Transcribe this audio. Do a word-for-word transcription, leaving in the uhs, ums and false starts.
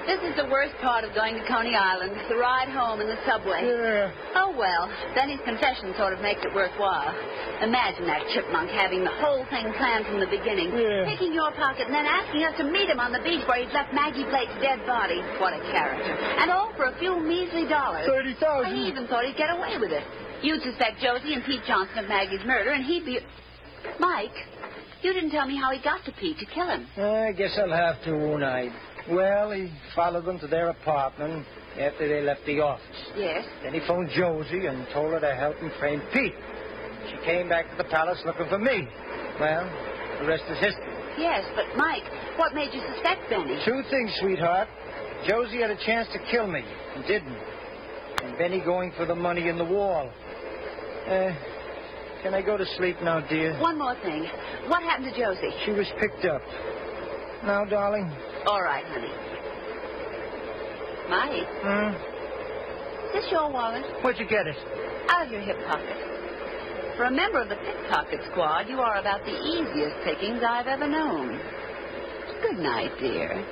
This is the worst part of going to Coney Island, the ride home in the subway. Yeah. Oh, well, Benny's confession sort of makes it worthwhile. Imagine that chipmunk having the whole thing planned from the beginning, Yeah. taking your pocket and then asking us to meet him on the beach where he'd left Maggie Blake's dead body. What a character. And all for a few measly dollars. thirty thousand. He even thought he'd get away with it. You'd suspect Josie and Pete Johnson of Maggie's murder, and he'd be... Mike, you didn't tell me how he got to Pete to kill him. I guess I'll have to, won't I? Well, he followed them to their apartment after they left the office. Yes? Then he phoned Josie and told her to help him frame Pete. She came back to the palace looking for me. Well, the rest is history. Yes, but Mike, what made you suspect Benny? Two things, sweetheart. Josie had a chance to kill me and didn't. And Benny going for the money in the wall. Uh, can I go to sleep now, dear? One more thing. What happened to Josie? She was picked up. Now, darling? All right, honey. Mike, Hmm? is this your wallet? Where'd you get it? Out of your hip pocket. For a member of the pickpocket squad, you are about the easiest pickings I've ever known. Good night, dear.